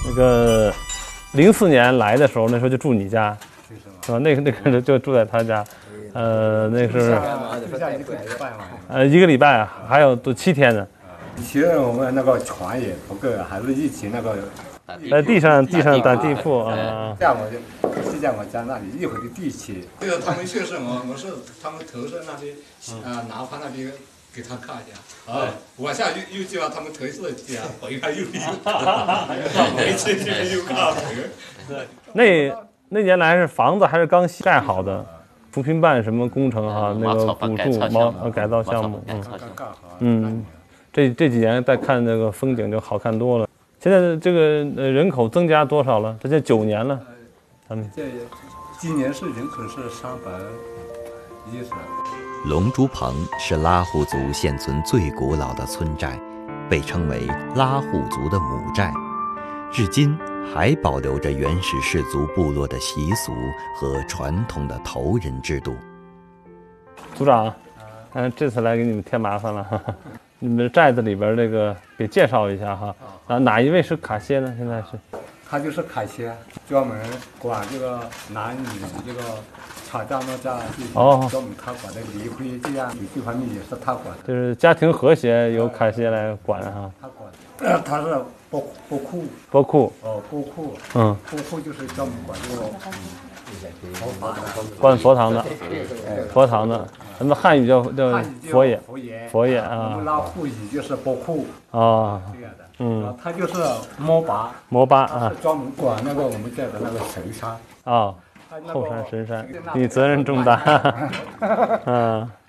那个04年来的时候，那时候就住你家，是吧？那个就住在他家，那是1个礼拜啊，还有都7天呢。 以前我们那个床也不够，还是一起那个在地上打地铺啊。 在我家那里一会儿的地契。 这个他们确实我是他们投射那边南方那边给他看一下啊，往下又叫他们投射家，回来又回去又看。 那年来是房子还是刚盖好的，扶贫办什么工程哈，那个补助改造项目，这几年再看那个风景就好看多了。现在这个人口增加多少了？这就9年了，咱们今年是人口是310。 龙珠棚是拉祜族现存最古老的村寨，被称为拉祜族的母寨，至今还保留着原始氏族部落的习俗和传统的头人制度。 组长，这次来给你们添麻烦了，你们寨子里边这个给介绍一下哈。哪一位是卡歇呢？现在是？ 他就是卡歇，专门管这个男女这个吵架闹架这些，专门他管的离婚这样这方面也是他管的。 就是家庭和谐由卡歇来管哈。 他管，他是波库。 波库。 波库。波库就是专门管这个管佛堂的，佛堂的。咱们汉语叫佛爷。佛爷啊。 我们拉祜语就是波库。 啊。 这样的。他就是摩巴啊，专门管那个我们这的那个神山啊，后山神山，你责任重大。